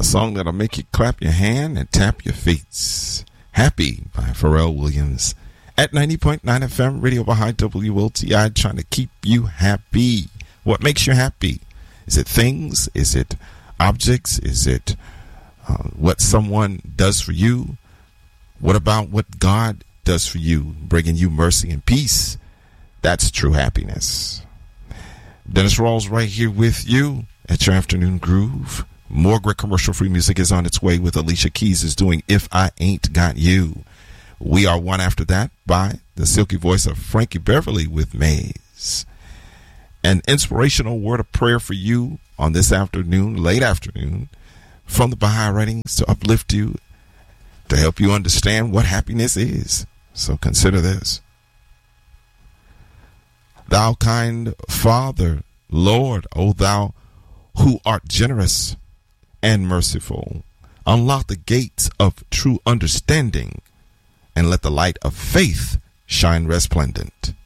song that'll make you clap your hand and tap your feet. Happy by Pharrell Williams at 90.9 FM Radio Baha'i WLTI, trying to keep you happy. What makes you happy? Is it things? Is it objects? Is it what someone does for you? What about what God does for you, bringing you mercy and peace? That's true happiness. Dennis Rawls right here with you at your afternoon groove. More great commercial-free music is on its way with Alicia Keys is doing If I Ain't Got You. We are one after that by the silky voice of Frankie Beverly with Maze. An inspirational word of prayer for you on this afternoon, late afternoon, from the Baha'i Writings to uplift you, to help you understand what happiness is. So consider this. Thou kind Father, Lord, O thou who art generous and merciful, unlock the gates of true understanding and let the light of faith shine resplendent.